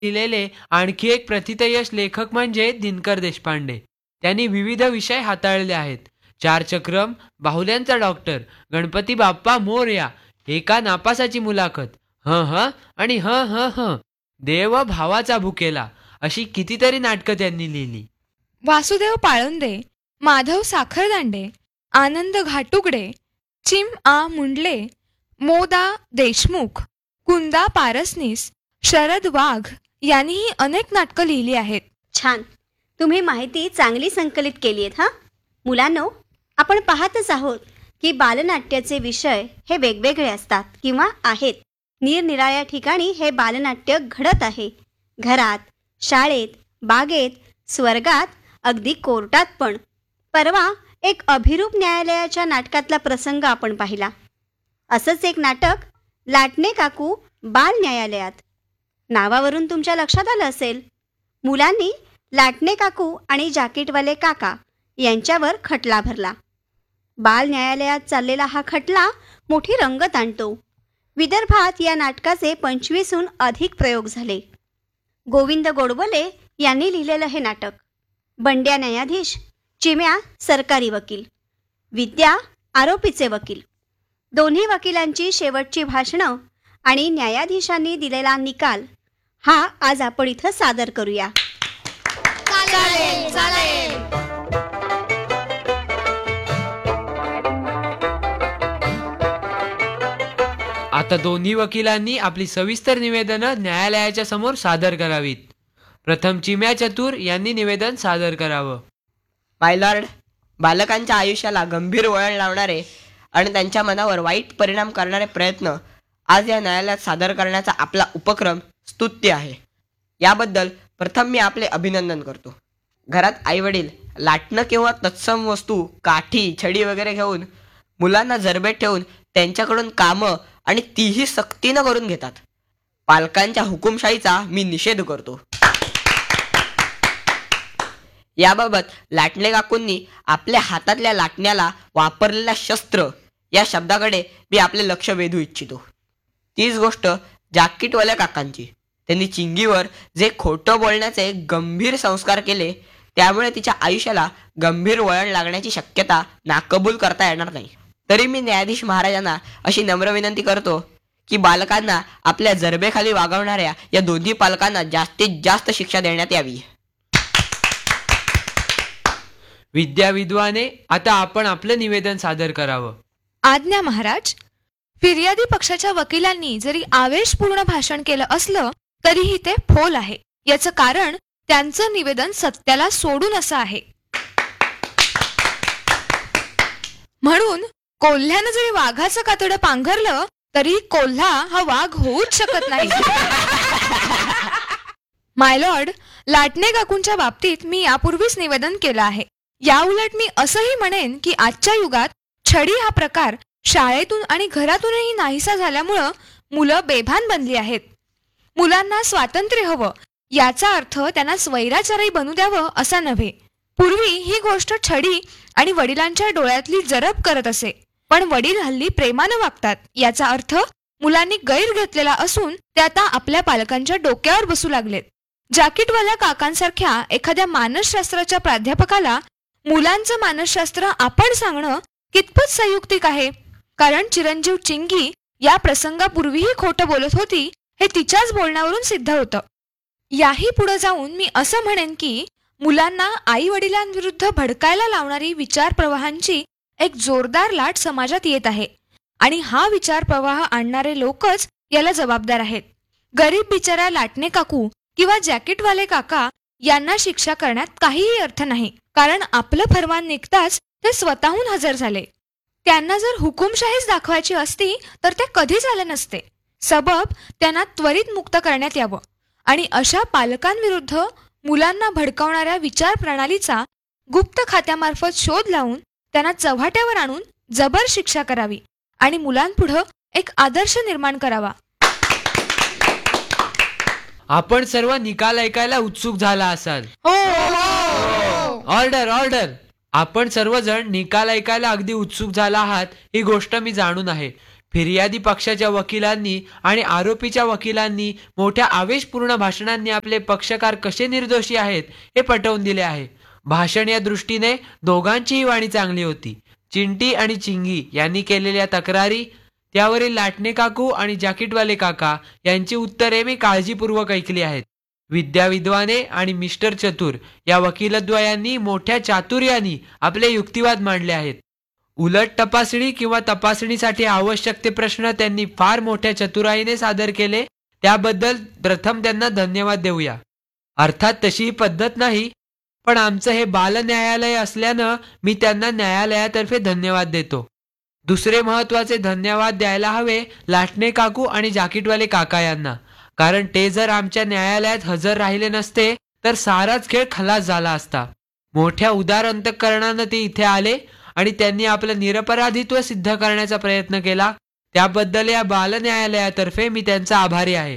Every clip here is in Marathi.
दिलेले आणखी एक प्रथितयश लेखक म्हणजे दिनकर देशपांडे. त्यांनी विविध विषय हाताळले आहेत. चार चक्रम, बाहुल्यांचा डॉक्टर, गणपती बाप्पा मोरया, एका नापासाची मुलाखत, ह ह आणि ह ह ह, देव भावाचा भुकेला, अशी कितीतरी नाटकं त्यांनी लिहिली. वासुदेव पाळुंदे, माधव साखरदांडे, आनंद घाटुगडे, चिम आ मुंडले, मोदा देशमुख, कुंदा पारसनीस, शरद वाघ यांनीही अनेक नाटकं लिहिली आहेत. छान. तुम्ही माहिती चांगली संकलित केली आहेत. मुलांनो, आपण पाहतच आहोत की बालनाट्याचे विषय हे वेगवेगळे असतात किंवा आहेत. निरनिराळ्या ठिकाणी हे बालनाट्य घडत आहे. घरात, शाळेत, बागेत, स्वर्गात, अगदी कोर्टात पण. परवा एक अभिरूप न्यायालयाच्या नाटकातला प्रसंग आपण पाहिला. असंच एक नाटक लाटणे काकू बाल न्यायालयात. नावावरून तुमच्या लक्षात आलं असेल. मुलांनी लाटणे काकू आणि जाकीटवाले काका यांच्यावर खटला भरला. बाल न्यायालयात चाललेला हा खटला मोठी रंगत आणतो. विदर्भात या नाटकाचे 25हून अधिक प्रयोग झाले. गोविंद गोडबोले यांनी लिहिलेलं हे नाटक. बंड्या न्यायाधीश, चिम्या सरकारी वकील, विद्या आरोपीचे वकील. दोन्ही वकिलांची शेवटची भाषणं आणि न्यायाधीशांनी दिलेला निकाल हा आज आपण इथं सादर करूया. आता दोन्ही वकिलांनी आपली सविस्तर निवेदनं न्यायालयाच्या समोर सादर करावीत. प्रथम चिम्या चतुर यांनी निवेदन सादर करावं. माय लॉर्ड, बालकांच्या आयुष्याला गंभीर वळण लावणारे आणि त्यांच्या मनावर वाईट परिणाम करणारे प्रयत्न आज या न्यायालयात सादर करण्याचा आपला उपक्रम स्तुत्य आहे. याबद्दल प्रथम मी आपले अभिनंदन करतो. घरात आईवडील लाटणं किंवा तत्सम वस्तू, काठी, छडी वगैरे घेऊन मुलांना जरबेत ठेवून त्यांच्याकडून कामं आणि तीही सक्तीनं करून घेतात. पालकांच्या हुकुमशाहीचा मी निषेध करतो. याबाबत लाटणे काकूंनी आपल्या हातातल्या लाटण्याला वापरलेल्या शस्त्र या शब्दाकडे मी आपले लक्ष वेधू इच्छितो. तीच गोष्ट जाकीटवाल्या काकांची. त्यांनी चिंगीवर जे खोटं बोलण्याचे गंभीर संस्कार केले त्यामुळे तिच्या आयुष्याला गंभीर वळण लागण्याची शक्यता नाकबूल करता येणार नाही. तरी मी न्यायाधीश महाराजांना अशी नम्र विनंती करतो की बालकांना आपल्या जरबेखाली वागवणाऱ्या या दोन्ही पालकांना जास्तीत जास्त शिक्षा देण्यात यावी. विद्या विद्वाने, आता आपण आपलं निवेदन सादर करावं. आज्ञा महाराज. फिर्यादी पक्षाच्या वकिलांनी जरी आवेशपूर्ण भाषण केलं असलं तरीही ते फोल आहे. याचं कारण त्यांचं निवेदन सत्याला सोडून असं आहे. म्हणून कोल्ह्यानं जरी वाघाचं कातडं पांघरलं तरी कोल्हा हा वाघ होऊच शकत नाही. माय लॉर्ड, लाटणे काकूंच्या बाबतीत मी यापूर्वीच निवेदन केलं आहे. याउलट मी असंही म्हणेन की आजच्या युगात छडी हा प्रकार शाळेतून आणि घरातूनही नाहीसा झाल्यामुळं मुलं बेभान बनली आहेत. मुलांना स्वातंत्र्य हवं याचा अर्थ त्यांना स्वैराचारही बनू द्यावं असा नव्हे. पूर्वी ही गोष्ट छडी आणि वडिलांच्या डोळ्यातली जरब करत असे, पण वडील हल्ली प्रेमानं वागतात याचा अर्थ मुलांनी गैर घेतलेला असून ते आता आपल्या पालकांच्या डोक्यावर बसू लागलेत. जाकीटवाल्या काकांसारख्या एखाद्या मानसशास्त्राच्या प्राध्यापकाला मुलांचं मानसशास्त्र आपण सांगणं कितपत संयुक्तिक आहे? कारण चिरंजीव चिंगी या प्रसंगापूर्वीही खोटं बोलत होती हे तिच्याच बोलण्यावरून सिद्ध होतं. याही पुढे जाऊन मी असं म्हणेन की मुलांना आई वडिलांविरुद्ध भडकायला लावणारी विचार प्रवाहांची एक जोरदार लाट समाजात येत आहे आणि हा विचार प्रवाह आणणारे लोकच याला जबाबदार आहेत. गरीब बिचारा लाटणे काकू किंवा जॅकेटवाले काका यांना शिक्षा करण्यात काहीही अर्थ नाही, कारण आपलं फरमान निघताच ते स्वतःहून हजर झाले. त्यांना जर हुकुमशाहीच दाखवायची असती तर ते कधीच आले नसते. सबब त्यांना त्वरित मुक्त करण्यात यावं आणि अशा पालकांविरुद्ध मुलांना भडकावणाऱ्या विचार प्रणालीचा गुप्त खात्यामार्फत शोध लावून त्यांना चव्हाट्यावर आणून जबर शिक्षा करावी आणि मुलांपुढं एक आदर्श निर्माण करावा. आपण सर्व निकाल ऐकायला उत्सुक झाला असाल. Order order. आपण सर्वजण निकाल ऐकायला अगदी उत्सुक झाला आहात ही गोष्ट मी जाणून आहे. फिर्यादी पक्षाच्या वकिलांनी आणि आरोपीच्या वकिलांनी मोठ्या आवेशपूर्ण भाषणांनी आपले पक्षकार कसे निर्दोषी आहेत हे पटवून दिले आहे. भाषण या दृष्टीने दोघांचीही वाणी चांगली होती. चिंटी आणि चिंगी यांनी केलेल्या तक्रारी, त्यावरील लाटणे काकू आणि जाकीटवाले काका यांची उत्तरे मी काळजीपूर्वक ऐकली आहेत. विद्या विद्वाने आणि मिस्टर चतुर या वकीलद्वयांनी मोठ्या चातुर्याने आपले युक्तिवाद मांडले आहेत. उलट तपासणी किंवा तपासणीसाठी आवश्यक ते प्रश्न त्यांनी फार मोठ्या चतुराईने सादर केले, त्याबद्दल प्रथम त्यांना धन्यवाद देऊया. अर्थात तशी ही पद्धत नाही, पण आमचं हे बाल न्यायालय असल्यानं मी त्यांना न्यायालयातर्फे धन्यवाद देतो. दुसरे महत्वाचे धन्यवाद द्यायला हवे लाटणे काकू आणि जाकीटवाले काका यांना, कारण ते जर आमच्या न्यायालयात हजर राहिले नसते तर साराच खेळ खलास झाला असता. मोठ्या उदार अंतःकरणानं ते इथे आले आणि त्यांनी आपलं निरपराधित्व सिद्ध करण्याचा प्रयत्न केला. त्याबद्दल या बाल न्यायालयातर्फे मी त्यांचा आभारी आहे.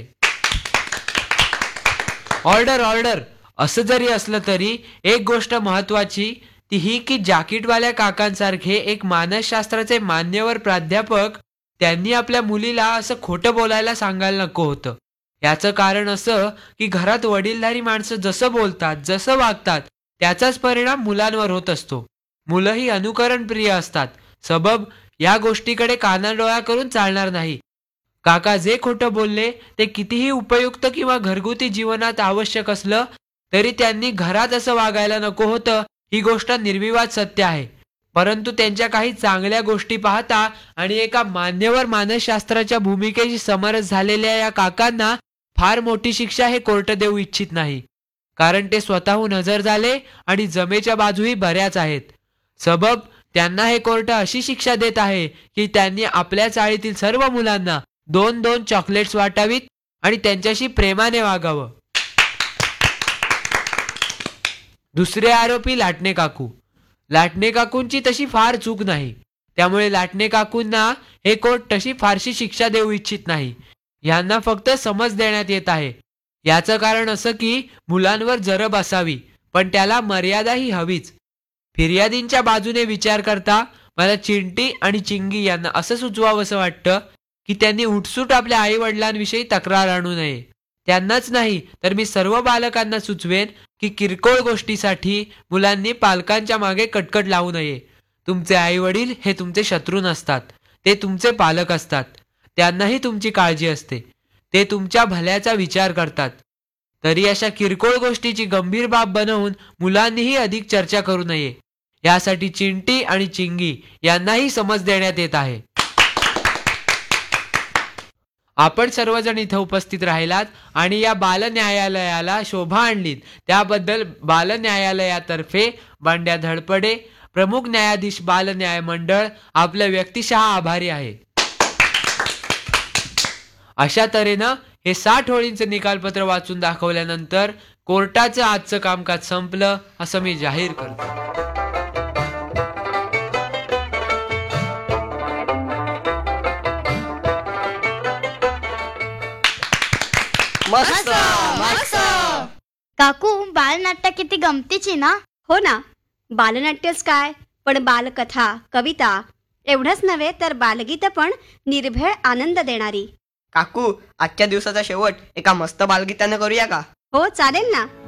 Order order. असं जरी असलं तरी एक गोष्ट महत्वाची ती ही की जाकीटवाल्या काकांसारखे एक मानसशास्त्राचे मान्यवर प्राध्यापक त्यांनी आपल्या मुलीला असं खोटं बोलायला सांगायला नको होतं. याचं कारण असं की घरात वडीलधारी माणसं जसं बोलतात, जसं वागतात, त्याचाच परिणाम मुलांवर होत असतो. मुलंही अनुकरणप्रिय असतात. सबब या गोष्टीकडे कानाडोळा करून चालणार नाही. काका जे खोटं बोलले ते कितीही उपयुक्त किंवा घरगुती जीवनात आवश्यक असलं तरी त्यांनी घरात असं वागायला नको होतं, ही गोष्ट निर्विवाद सत्य आहे. परंतु त्यांच्या काही चांगल्या गोष्टी पाहता आणि एका मान्यवर मानसशास्त्राच्या भूमिकेशी समरस झालेल्या या काकांना फार मोठी शिक्षा हे कोर्ट देऊ इच्छित नाही, कारण ते स्वतःहून हजर झाले आणि जमेच्या बाजूही बऱ्याच आहेत. सबब त्यांना हे कोर्ट अशी शिक्षा देत आहे की त्यांनी आपल्या चाळीतील सर्व मुलांना 2-2 चॉकलेट्स वाटावीत आणि त्यांच्याशी प्रेमाने वागावं. दुसरे आरोपी लाटणे काकू. लाटणे काकूंची तशी फार चूक नाही, त्यामुळे लाटणे काकूंना हे कोर्ट तशी फारशी शिक्षा देऊ इच्छित नाही. यांना फक्त समज देण्यात येत आहे. याचं कारण असं की मुलांवर जरब असावी, पण त्याला मर्यादाही हवीच. फिर्यादींच्या बाजूने विचार करता मला चिंटी आणि चिंगी यांना असं सुचवावंसं वाटतं की त्यांनी उठसूट आपल्या आई वडिलांविषयी तक्रार आणू नये. त्यांनाच नाही तर मी सर्व बालकांना सुचवेन की किरकोळ गोष्टीसाठी मुलांनी पालकांच्या मागे कटकट लावू नये. तुमचे आई वडील हे तुमचे शत्रू नसतात, ते तुमचे पालक असतात. त्यांनाही तुमची काळजी असते. ते तुमच्या भल्याचा विचार करतात. तरी अशा किरकोळ गोष्टीची गंभीर बाब बनवून मुलांनीही अधिक चर्चा करू नये, यासाठी चिंटी आणि चिंगी यांनाही समज देण्यात येत आहे. आपण सर्वजण इथं उपस्थित राहिलात आणि या बाल न्यायालयाला शोभा आणलीत, त्याबद्दल बाल न्यायालयातर्फे बांड्या धडपडे, प्रमुख न्यायाधीश बाल न्याय मंडळ आपलं व्यक्तिशः आभारी आहे. अशा तऱ्हेनं हे 60 ओळींचं निकालपत्र वाचून दाखवल्यानंतर कोर्टाचं आजचं कामकाज संपलं असं मी जाहीर करतो. मस्त मस्त. काकू बालनाट्य किती गमतीची ना. हो ना, बालनाट्यच काय, पण बालकथा, कविता एवढंच नव्हे तर बालगीतं पण निर्भेळ आनंद देणारी. काकू, आजच्या दिवसाचा शेवट एका मस्त बालगीतानं करूया का? हो चालेल ना.